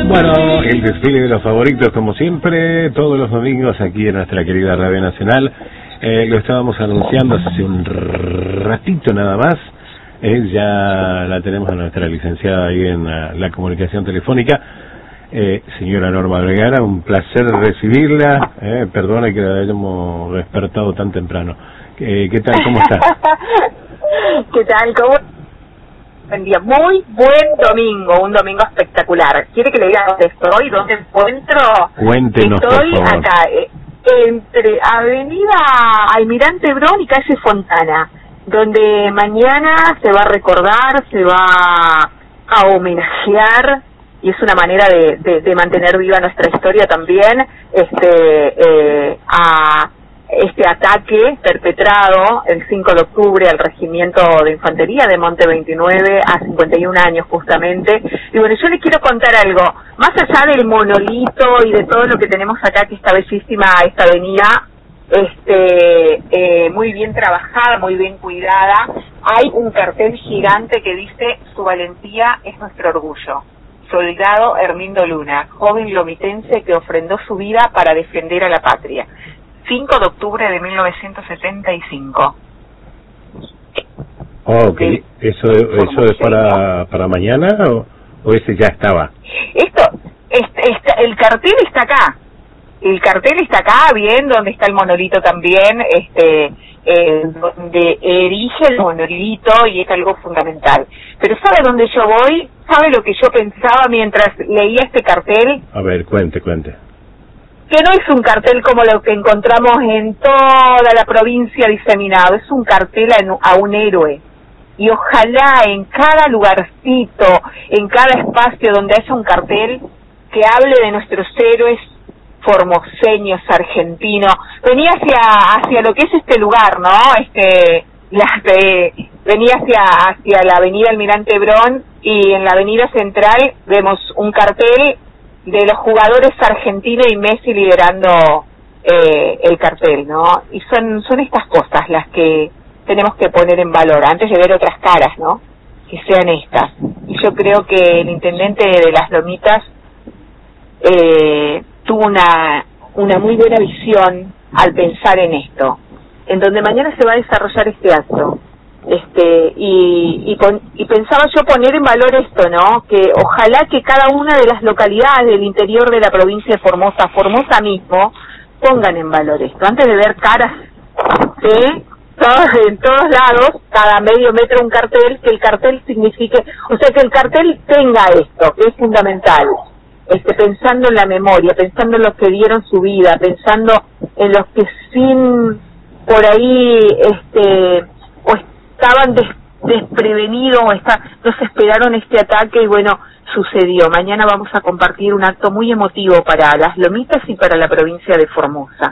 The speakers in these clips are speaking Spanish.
Bueno, el desfile de los favoritos, como siempre, todos los domingos aquí en nuestra querida Radio Nacional. Lo estábamos anunciando hace un ratito nada más. Ya la tenemos a nuestra licenciada ahí en la comunicación telefónica. Señora Norma Vergara, un placer recibirla. Perdone que la hayamos despertado tan temprano. ¿Qué tal? ¿Cómo está? ¿Qué tal? ¿Cómo? Buen día. Muy buen domingo, un domingo espectacular. ¿Quiere que le diga dónde estoy? ¿Dónde encuentro? Cuéntenos, estoy por favor. Acá, entre Avenida Almirante Brown y Calle Fontana, donde mañana se va a recordar, se va a homenajear, y es una manera de mantener viva nuestra historia también, a este ataque perpetrado el 5 de octubre al Regimiento de Infantería de Monte 29 a 51 años justamente. Y bueno, yo les quiero contar algo, más allá del monolito y de todo lo que tenemos acá, que está bellísima esta avenida, muy bien trabajada, muy bien cuidada, hay un cartel gigante que dice: su valentía es nuestro orgullo. Soldado Hermindo Luna, joven lomitense que ofrendó su vida para defender a la patria. 5 de octubre de 1975. Ok, ¿eso es para mañana o ese ya estaba? El cartel está acá. El cartel está acá, bien, donde está el monolito también, donde erige el monolito, y es algo fundamental. Pero ¿sabe dónde yo voy? ¿Sabe lo que yo pensaba mientras leía este cartel? A ver, cuente. Que no es un cartel como lo que encontramos en toda la provincia diseminado, es un cartel a un héroe. Y ojalá en cada lugarcito, en cada espacio donde haya un cartel que hable de nuestros héroes formoseños, argentinos. Venía hacia lo que es este lugar, ¿no? Venía hacia la avenida Almirante Brown, y en la avenida central vemos un cartel de los jugadores Argentina y Messi liderando el cartel, ¿no? Y son estas cosas las que tenemos que poner en valor antes de ver otras caras, ¿no? Que sean estas. Y yo creo que el intendente de Las Lomitas tuvo una muy buena visión al pensar en esto, en donde mañana se va a desarrollar este acto. Y pensaba yo poner en valor esto, ¿no? Que ojalá que cada una de las localidades del interior de la provincia de Formosa mismo, pongan en valor esto. Antes de ver caras en todos lados, cada medio metro un cartel, que el cartel signifique, o sea, que el cartel tenga esto, que es fundamental. Pensando en la memoria, pensando en los que dieron su vida, pensando en los que sin por ahí o estaban desprevenidos o no se esperaron este ataque, y bueno, sucedió. Mañana vamos a compartir un acto muy emotivo para Las Lomitas y para la provincia de Formosa.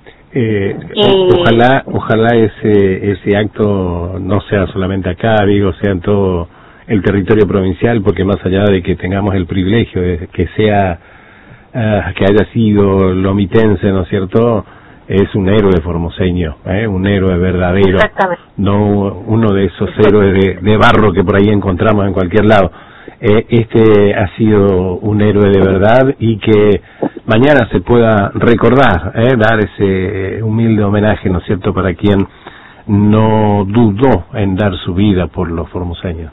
Ojalá ese acto no sea solamente acá, digo, sea en todo el territorio provincial, porque más allá de que tengamos el privilegio de que sea que haya sido lomitense, ¿no es cierto?, es un héroe formoseño, un héroe verdadero, no uno de esos héroes de barro que por ahí encontramos en cualquier lado. Ha sido un héroe de verdad, y que mañana se pueda recordar, dar ese humilde homenaje, ¿no es cierto?, para quien no dudó en dar su vida por los formoseños.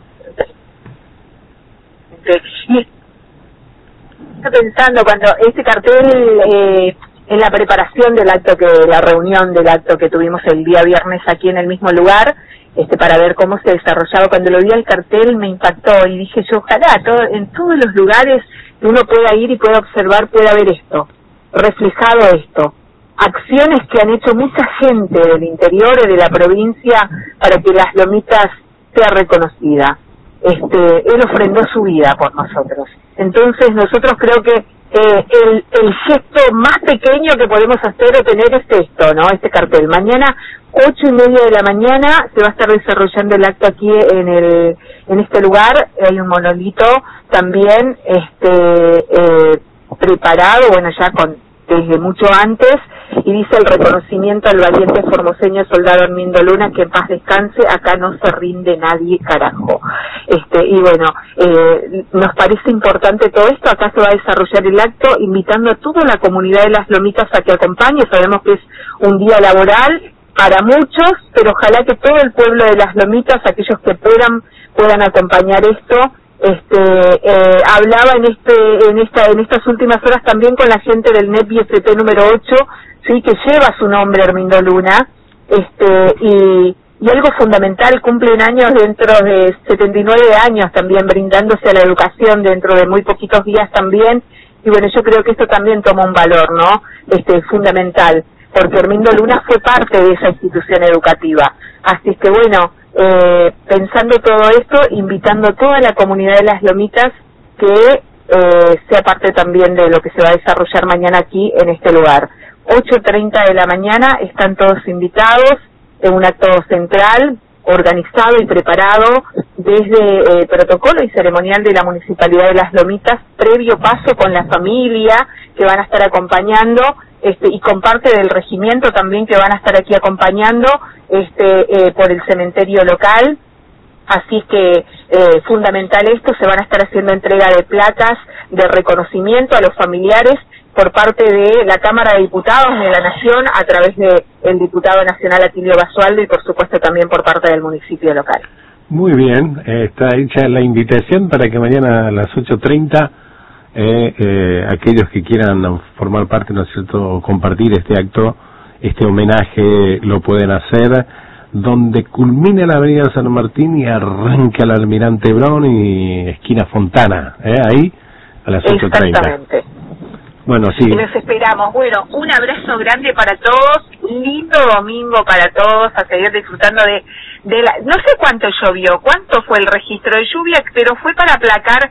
Estoy pensando cuando este cartel, en la preparación del acto, la reunión del acto que tuvimos el día viernes aquí en el mismo lugar, para ver cómo se desarrollaba, cuando lo vi al cartel me impactó, y dije yo, ojalá en todos los lugares que uno pueda ir y pueda observar, pueda ver esto, reflejado esto, acciones que han hecho mucha gente del interior y de la provincia para que Las Lomitas sea reconocida. Él ofrendó su vida por nosotros. Entonces nosotros creo que el gesto más pequeño que podemos hacer o tener es esto, ¿no? Este cartel. Mañana 8:30 de la mañana se va a estar desarrollando el acto aquí en este lugar. Hay un monolito también preparado, bueno, ya desde mucho antes, y dice: el reconocimiento al valiente formoseño soldado Hermindo Luna, que en paz descanse, acá no se rinde nadie, carajo. Y bueno, nos parece importante todo esto. Acá se va a desarrollar el acto, invitando a toda la comunidad de Las Lomitas a que acompañe. Sabemos que es un día laboral para muchos, pero ojalá que todo el pueblo de Las Lomitas, aquellos que puedan acompañar esto. Hablaba en estas últimas horas también con la gente del NEP IFP número 8, sí, que lleva su nombre, Hermindo Luna, y algo fundamental: cumplen años dentro de 79 años también, brindándose a la educación dentro de muy poquitos días también. Y bueno, yo creo que esto también toma un valor, ¿no? Fundamental, porque Hermindo Luna fue parte de esa institución educativa. Así es que bueno, pensando todo esto, invitando a toda la comunidad de Las Lomitas que sea parte también de lo que se va a desarrollar mañana aquí en este lugar. 8:30 de la mañana, están todos invitados en un acto central, organizado y preparado desde protocolo y ceremonial de la Municipalidad de Las Lomitas, previo paso con la familia que van a estar acompañando, y con parte del regimiento también que van a estar aquí acompañando por el cementerio local. Así es que fundamental esto. Se van a estar haciendo entrega de placas de reconocimiento a los familiares por parte de la Cámara de Diputados de la Nación, a través de el diputado nacional Atilio Basualdo, y por supuesto también por parte del municipio local. Muy bien, está hecha la invitación para que mañana a las 8:30 aquellos que quieran formar parte, ¿no es cierto?, compartir este acto, este homenaje, lo pueden hacer, donde culmina la avenida San Martín y arranca el Almirante Brown y esquina Fontana, ahí a las 8:30. Exactamente. Bueno, sí. Los esperamos. Bueno, un abrazo grande para todos, lindo domingo para todos, a seguir disfrutando de no sé cuánto llovió, cuánto fue el registro de lluvia, pero fue para aplacar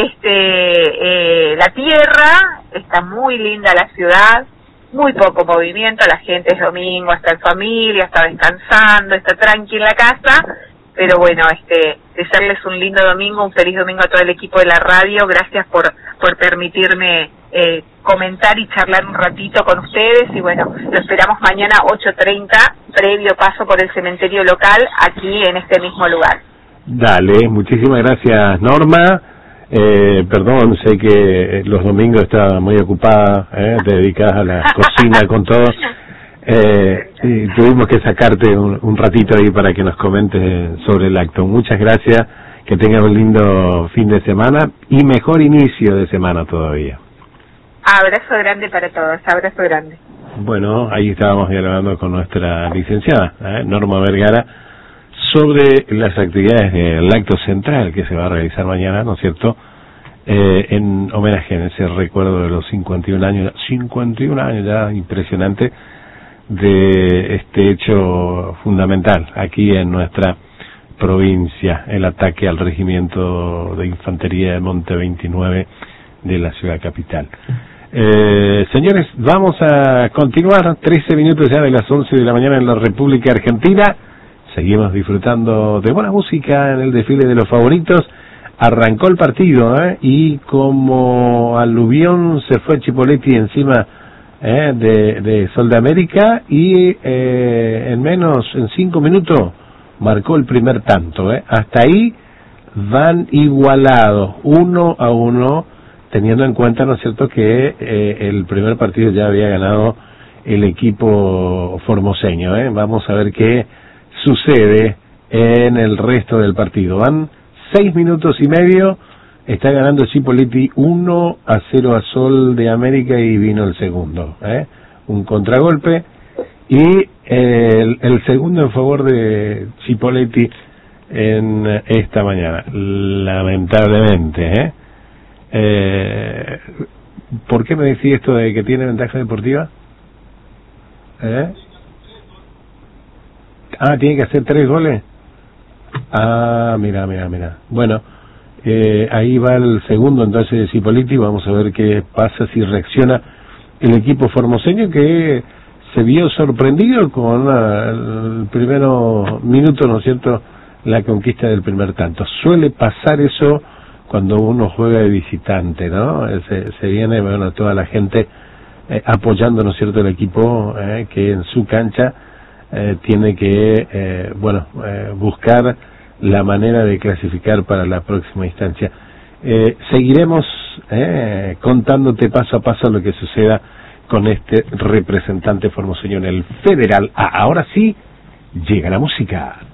la tierra. Está muy linda la ciudad, muy poco movimiento, la gente es domingo, está en familia, está descansando, está tranqui en la casa, pero bueno, desearles un lindo domingo, un feliz domingo a todo el equipo de la radio. Gracias por permitirme comentar y charlar un ratito con ustedes, y bueno, lo esperamos mañana 8:30, previo paso por el cementerio local, aquí en este mismo lugar. Dale, muchísimas gracias, Norma. Perdón, sé que los domingos está muy ocupada, dedicada a la cocina con todo, y tuvimos que sacarte un ratito ahí para que nos comentes sobre el acto. Muchas gracias, que tengas un lindo fin de semana y mejor inicio de semana todavía. Abrazo grande para todos, abrazo grande. Bueno, ahí estábamos dialogando con nuestra licenciada, Norma Vergara, sobre las actividades del acto central que se va a realizar mañana, ¿no es cierto?, en homenaje, en ese recuerdo de los 51 años ya, impresionante, de este hecho fundamental aquí en nuestra provincia, el ataque al regimiento de infantería de Monte 29 de la ciudad capital. Señores, vamos a continuar, 13 minutos ya de las 11 de la mañana en la República Argentina. Seguimos disfrutando de buena música en el desfile de los favoritos. Arrancó el partido, y como aluvión se fue Chipoletti encima de Sol de América, y en 5 minutos marcó el primer tanto. Hasta ahí van igualados, 1-1, teniendo en cuenta, ¿no es cierto?, que el primer partido ya había ganado el equipo formoseño. Vamos a ver qué sucede en el resto del partido. Van 6 minutos y medio, está ganando Chipoletti 1-0 a Sol de América, y vino el segundo, un contragolpe, y el segundo en favor de Chipoletti en esta mañana, lamentablemente. ¿Por qué me decís esto de que tiene ventaja deportiva? Tiene que hacer 3 goles. Mira. Bueno, ahí va el segundo entonces de Chipoletti. Vamos a ver qué pasa, si reacciona el equipo formoseño, que se vio sorprendido con el primer minuto, ¿no es cierto?, la conquista del primer tanto. Suele pasar eso cuando uno juega de visitante, ¿no? Se viene, bueno, toda la gente apoyando, ¿no es cierto?, el equipo que en su cancha tiene que, buscar la manera de clasificar para la próxima instancia. Seguiremos contándote paso a paso lo que suceda con este representante formoseño en el Federal. Ahora sí, llega la música.